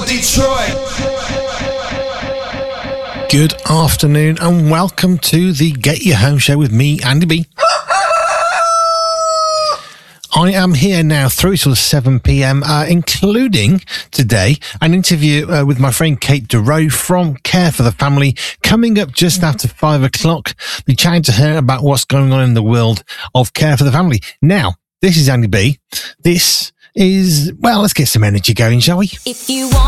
Detroit. Good afternoon and welcome to the Get Your Home Show with me, Andy B. I am here now through till 7 p.m, including today an interview with my friend Kate DeRoe from Care for the Family, coming up just after 5 o'clock. Be chatting to her about what's going on in the world of Care for the Family. Now, this is Andy B. This is, well, let's get some energy going, shall we? If you want